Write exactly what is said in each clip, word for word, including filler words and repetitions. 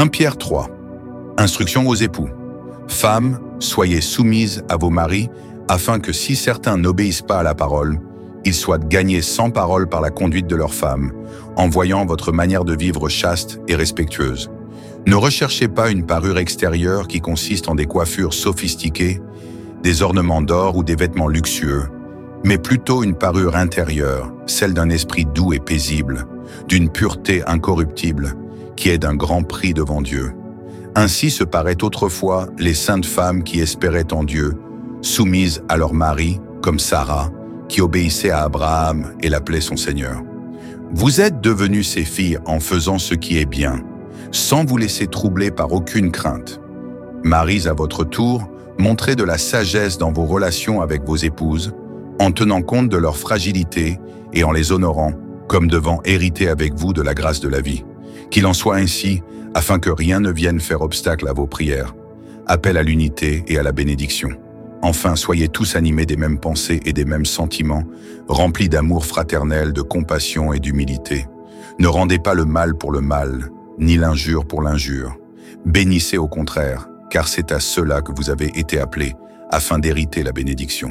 premier Pierre trois. Instruction aux époux. Femmes, soyez soumises à vos maris, afin que si certains n'obéissent pas à la parole, ils soient gagnés sans parole par la conduite de leurs femmes, en voyant votre manière de vivre chaste et respectueuse. Ne recherchez pas une parure extérieure qui consiste en des coiffures sophistiquées, des ornements d'or ou des vêtements luxueux, mais plutôt une parure intérieure, celle d'un esprit doux et paisible, d'une pureté incorruptible, qui est d'un grand prix devant Dieu. Ainsi se paraient autrefois les saintes femmes qui espéraient en Dieu, soumises à leur mari, comme Sarah, qui obéissait à Abraham et l'appelait son Seigneur. Vous êtes devenus ses filles en faisant ce qui est bien, sans vous laisser troubler par aucune crainte. Maris, à votre tour, montrez de la sagesse dans vos relations avec vos épouses, en tenant compte de leur fragilité et en les honorant, comme devant hériter avec vous de la grâce de la vie. Qu'il en soit ainsi, afin que rien ne vienne faire obstacle à vos prières. Appel à l'unité et à la bénédiction. Enfin, soyez tous animés des mêmes pensées et des mêmes sentiments, remplis d'amour fraternel, de compassion et d'humilité. Ne rendez pas le mal pour le mal, ni l'injure pour l'injure. Bénissez au contraire, car c'est à cela que vous avez été appelés, afin d'hériter la bénédiction.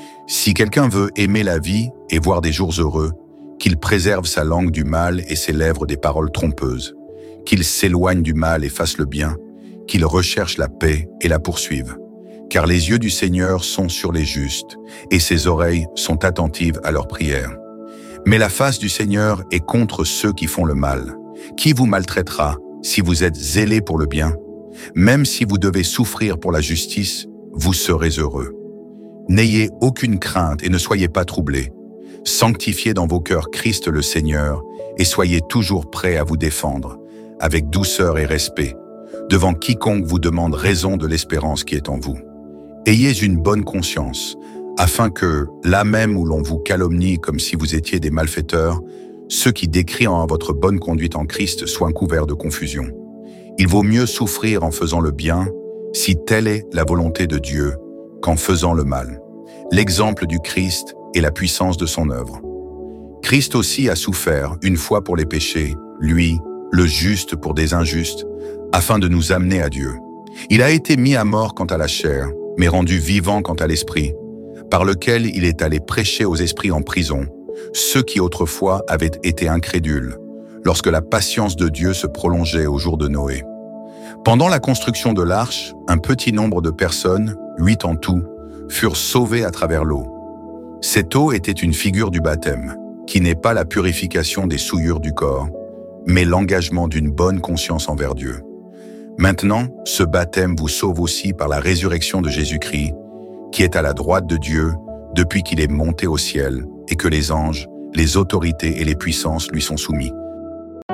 Si quelqu'un veut aimer la vie et voir des jours heureux, qu'il préserve sa langue du mal et ses lèvres des paroles trompeuses, qu'il s'éloigne du mal et fasse le bien, qu'il recherche la paix et la poursuive. Car les yeux du Seigneur sont sur les justes, et ses oreilles sont attentives à leurs prières. Mais la face du Seigneur est contre ceux qui font le mal. Qui vous maltraitera si vous êtes zélés pour le bien? Même si vous devez souffrir pour la justice, vous serez heureux. N'ayez aucune crainte et ne soyez pas troublés. Sanctifiez dans vos cœurs Christ le Seigneur, et soyez toujours prêts à vous défendre, avec douceur et respect, devant quiconque vous demande raison de l'espérance qui est en vous. Ayez une bonne conscience, afin que, là même où l'on vous calomnie comme si vous étiez des malfaiteurs, ceux qui décrient en votre bonne conduite en Christ soient couverts de confusion. Il vaut mieux souffrir en faisant le bien, si telle est la volonté de Dieu, qu'en faisant le mal. L'exemple du Christ est la puissance de son œuvre. Christ aussi a souffert une fois pour les péchés, lui, le juste pour des injustes, afin de nous amener à Dieu. Il a été mis à mort quant à la chair, mais rendu vivant quant à l'esprit, par lequel il est allé prêcher aux esprits en prison, ceux qui autrefois avaient été incrédules, lorsque la patience de Dieu se prolongeait au jour de Noé. Pendant la construction de l'arche, un petit nombre de personnes, huit en tout, furent sauvées à travers l'eau. Cette eau était une figure du baptême, qui n'est pas la purification des souillures du corps, mais l'engagement d'une bonne conscience envers Dieu. Maintenant, ce baptême vous sauve aussi par la résurrection de Jésus-Christ, qui est à la droite de Dieu depuis qu'il est monté au ciel et que les anges, les autorités et les puissances lui sont soumis.